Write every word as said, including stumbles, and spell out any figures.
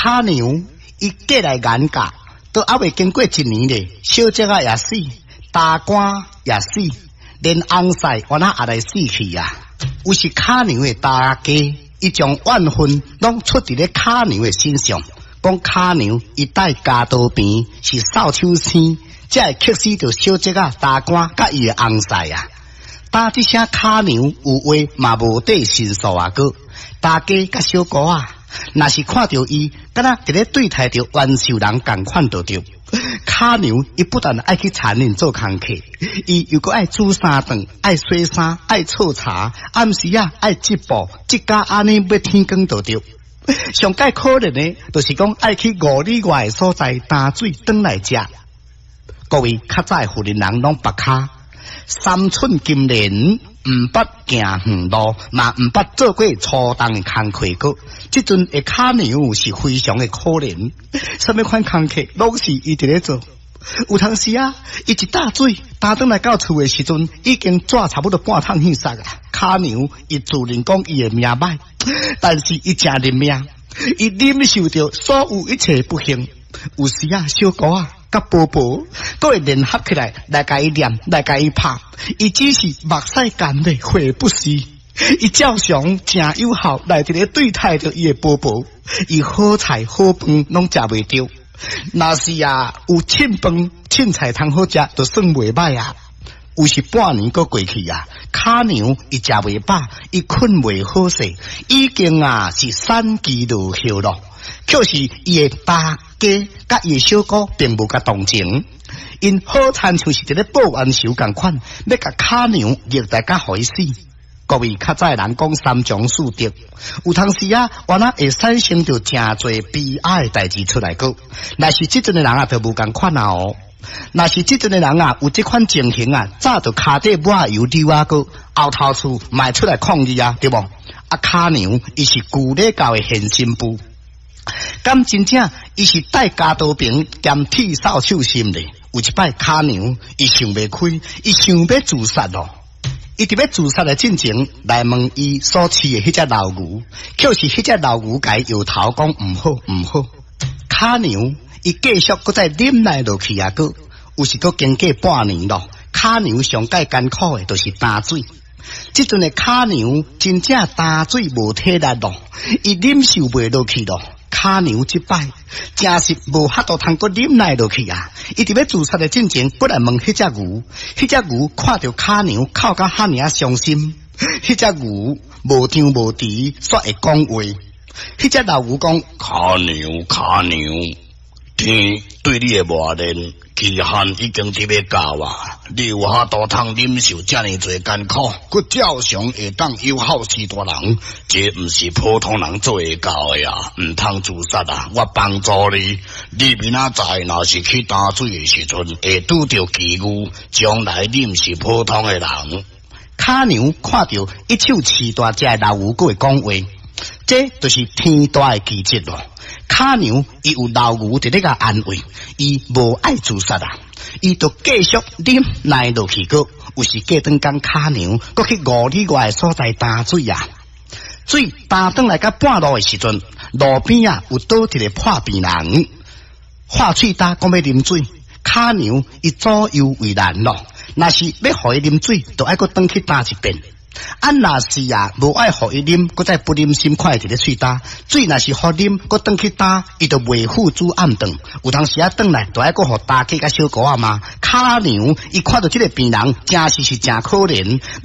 卡娘伊过来眼角，都还未经过一年咧，小姐啊也死，大官也死，连翁婿我那也来死去啊！有是卡娘的大家，伊将怨恨拢出伫咧卡娘的身上，讲卡娘伊带家刀边是扫帚星，才会克死着小姐啊大官甲伊的翁婿啊！打这声卡娘有话嘛无底申诉啊个，大家甲小姑啊，若是看到伊，敢若伫咧对待着冤仇人共款着着。卡娘伊不但爱去餐厅做工课，伊又搁爱煮衫顿，爱洗衫，爱泡茶，暗时啊爱织布，一家安尼要天光着着。上介可怜的，就是讲爱去五里外的所在打水转来食。各位较早的妇人人拢白卡。三寸金莲唔捌行远路，嘛唔捌做过初冬的工课个。即阵的卡娘是非常的可怜，什么款工课拢是伊伫咧做。有当时啊，伊一打水打转来到厝的时阵，已经抓差不多半桶血色啊。卡娘伊自认讲伊的命歹，但是伊真认命，伊忍受着所有一切不幸。有时啊，小姑啊。甲宝宝，都会联合起来来甲伊念，来甲伊拍。伊只是目屎干的血不是，伊照常真友好来伫咧对待着伊的宝宝。伊好菜好饭拢食袂着，若是啊有凊饭凊菜通好食，就算袂歹啊。有是半年过过去啊，卡娘伊食袂饱，伊困袂好势，已经啊是三期落后咯。却是伊的大家甲伊的小姑并无甲同情，因好亲像是伫咧报恩仇共款，要甲卡娘虐待甲害死。各位较早人讲三从四德，有当时啊，原来会产生着真侪悲哀的代志出来个。若是即阵的人啊，就无共款啊哦。若是即阵的人啊，有即款情形啊，早就骹底抹油溜啊个，后头厝卖出来抗议啊，对无？啊，卡娘伊是旧礼教的现身妇。敢真正伊是带家刀柄兼剃扫帚心咧？有一摆卡娘伊想袂开，伊想要自杀咯。伊伫要自杀的进前来问伊所饲的迄只老牛，却是迄只老牛甲伊摇头讲毋好毋好。卡娘伊继续搁再忍耐落去啊个，有时搁经过半年咯。卡娘上介艰苦的就是打水。即阵的卡娘真正打水无体力咯，伊忍受袂落去咯。卡娘即摆真是无法度通过忍耐落去啊！伊伫要自杀的进前，过来问迄只牛，迄只牛看到卡娘哭甲遐尔伤心，迄只牛无张无弛，煞会讲话。迄只老牛讲：卡娘，卡娘，天对你的磨练期限已经伫要到啊！你有法度通忍受遮尔侪艰苦，佮照常会当友好是大人，这毋是普通人做会到的啊！毋通自杀啊！我帮助你，你明仔载若是去打水的时阵，会拄着奇遇，将来你毋是普通的人。卡娘看到一手饲大只的老牛，佮会讲话，这就是天大的奇迹咯。卡娘伊有老牛伫咧甲安慰，伊无爱自杀啊，伊就继续忍耐落去个。有时过顿工卡娘，佮去五里外的所在打水啊，水打转来甲半路的时阵，路边啊有倒一个破病人，化喙焦讲要啉水，卡娘伊左右为难咯。若是要互伊啉水，就爱佮转去打一遍。啊，若是啊，无爱互伊啉，搁再不啉心快伫咧喙焦。水若是互啉，搁转去打，伊就袂付诸暗顿。有当时啊，转来就爱搁互大家甲小姑啊嘛。卡娘伊看到即个病人，真是是真可怜。